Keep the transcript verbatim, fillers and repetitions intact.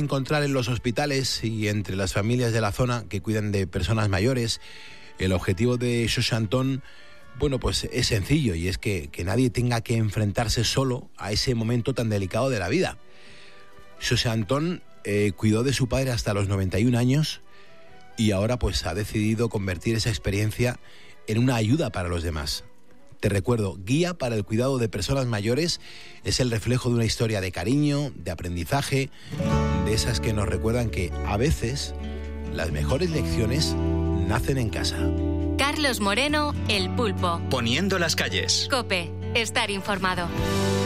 encontrar en los hospitales y entre las familias de la zona que cuidan de personas mayores. El objetivo de Xosé Antón, bueno, pues es sencillo, y es que, que nadie tenga que enfrentarse solo a ese momento tan delicado de la vida. Xosé Antón eh, cuidó de su padre hasta los noventa y un años y ahora pues ha decidido convertir esa experiencia en una ayuda para los demás. Te recuerdo, Guía para el cuidado de personas mayores es el reflejo de una historia de cariño, de aprendizaje, de esas que nos recuerdan que a veces las mejores lecciones nacen en casa. Carlos Moreno, El Pulpo. Poniendo las calles. COPE, estar informado.